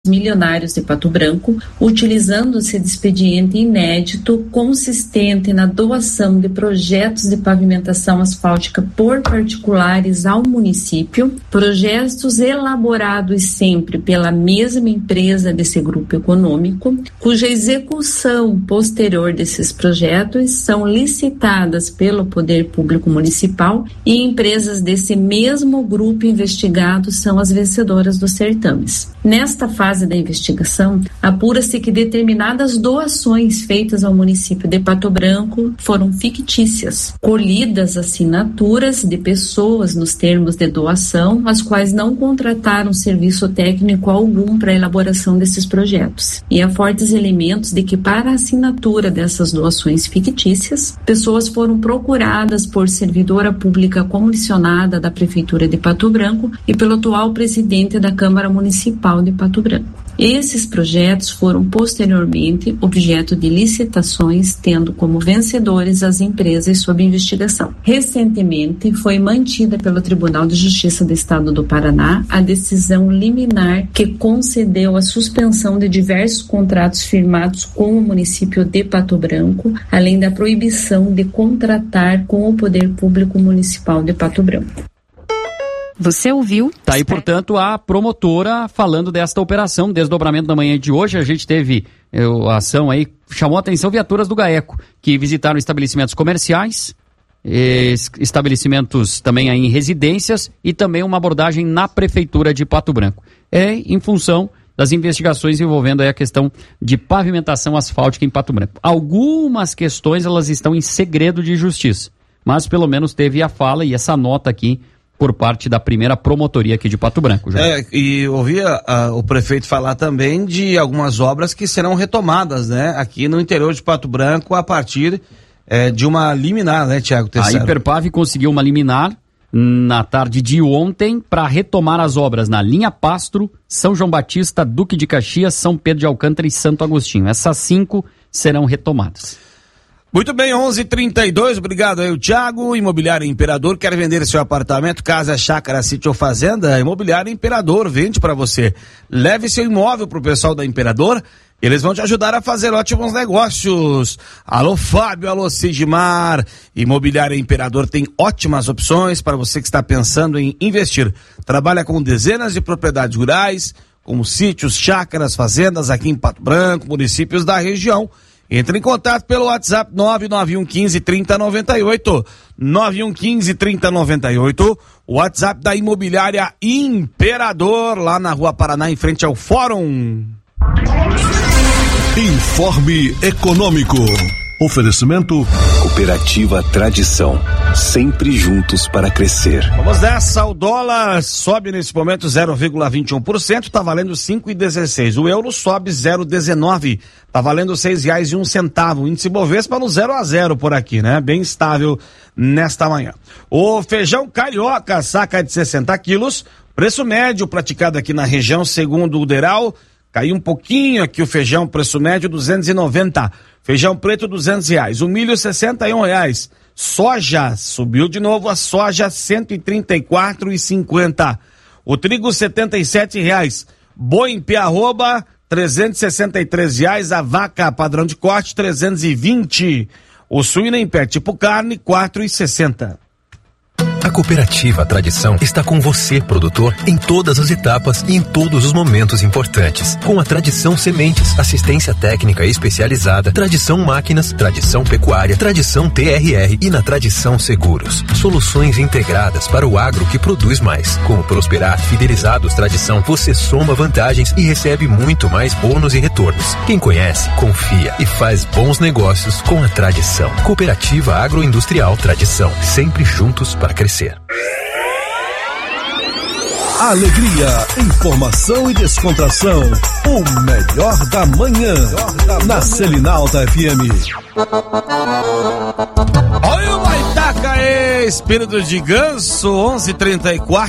Milionários de Pato Branco, utilizando-se de expediente inédito consistente na doação de projetos de pavimentação asfáltica por particulares ao município, projetos elaborados sempre pela mesma empresa desse grupo econômico, cuja execução posterior desses projetos são licitadas pelo Poder Público Municipal e empresas desse mesmo grupo investigado são as vencedoras dos certames. Nesta fase da investigação, apura-se que determinadas doações feitas ao município de Pato Branco foram fictícias, colhidas assinaturas de pessoas nos termos de doação, as quais não contrataram serviço técnico algum para a elaboração desses projetos. E há fortes elementos de que, para a assinatura dessas doações fictícias, pessoas foram procuradas por servidora pública comissionada da Prefeitura de Pato Branco e pelo atual presidente da Câmara Municipal de Pato Branco. Esses projetos foram posteriormente objeto de licitações, tendo como vencedores as empresas sob investigação. Recentemente, foi mantida pelo Tribunal de Justiça do Estado do Paraná a decisão liminar que concedeu a suspensão de diversos contratos firmados com o município de Pato Branco, além da proibição de contratar com o Poder Público Municipal de Pato Branco. Você ouviu? Tá aí, portanto, a promotora falando desta operação, desdobramento da manhã de hoje. A gente teve a ação aí, chamou a atenção viaturas do GAECO, que visitaram estabelecimentos comerciais, estabelecimentos também aí em residências e também uma abordagem na Prefeitura de Pato Branco. É em função das investigações envolvendo aí a questão de pavimentação asfáltica em Pato Branco. Algumas questões elas estão em segredo de justiça, mas pelo menos teve a fala e essa nota aqui por parte da primeira promotoria aqui de Pato Branco. E ouvia o prefeito falar também de algumas obras que serão retomadas, né, aqui no interior de Pato Branco a partir de uma liminar, né, Tiago Tessaro? A Hiperpave conseguiu uma liminar na tarde de ontem para retomar as obras na linha Pastro, São João Batista, Duque de Caxias, São Pedro de Alcântara e Santo Agostinho. Essas 5 serão retomadas. Muito bem, 11h32, obrigado aí o Thiago. Imobiliário Imperador, quer vender seu apartamento, casa, chácara, sítio ou fazenda? Imobiliário Imperador, vende para você. Leve seu imóvel pro pessoal da Imperador, eles vão te ajudar a fazer ótimos negócios. Alô Fábio, alô Sigmar. Imobiliário Imperador tem ótimas opções para você que está pensando em investir. Trabalha com dezenas de propriedades rurais, como sítios, chácaras, fazendas aqui em Pato Branco, municípios da região. Entre em contato pelo WhatsApp 991153098, 91153098, o WhatsApp da Imobiliária Imperador, lá na Rua Paraná, em frente ao Fórum. Informe Econômico. Oferecimento Cooperativa Tradição, sempre juntos para crescer. Vamos nessa, o dólar sobe nesse momento 0,21%, tá valendo 5,16. O euro sobe 0,19, tá valendo R$6,01. O índice Bovespa no 0-0 por aqui, né? Bem estável nesta manhã. O feijão carioca, saca de 60 quilos, preço médio praticado aqui na região, segundo o Deral, caiu um pouquinho aqui o feijão, preço médio 290. Feijão preto R$200. O milho R$61. Soja, subiu de novo a soja R$134,50. O trigo R$77. Boi em pé arroba R$363. A vaca padrão de corte R$320. O suíno em pé tipo carne R$4,60. A Cooperativa Tradição está com você, produtor, em todas as etapas e em todos os momentos importantes. Com a Tradição Sementes, assistência técnica especializada, Tradição Máquinas, Tradição Pecuária, Tradição TRR e na Tradição Seguros. Soluções integradas para o agro que produz mais. Com o Prosperar Fidelizados Tradição, você soma vantagens e recebe muito mais bônus e retornos. Quem conhece, confia e faz bons negócios com a Tradição. Cooperativa Agroindustrial Tradição, sempre juntos para crescer. Alegria, informação e descontração. O melhor da manhã. Na Selinalta FM. Olha o Baitaca aí, espírito de ganso, 11h34.